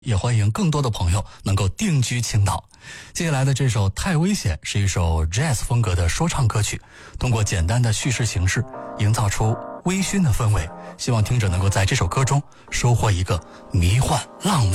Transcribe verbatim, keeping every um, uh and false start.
也欢迎更多的朋友能够定居青岛。接下来的这首《太危险》是一首 jazz 风格的说唱歌曲，通过简单的叙事形式营造出微醺的氛围，希望听者能够在这首歌中收获一个迷幻浪漫